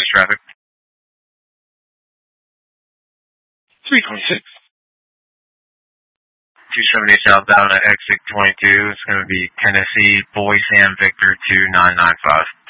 traffic. 326. 270 southbound at exit 22. It's going to be Tennessee, Boy Sam Victor 2995.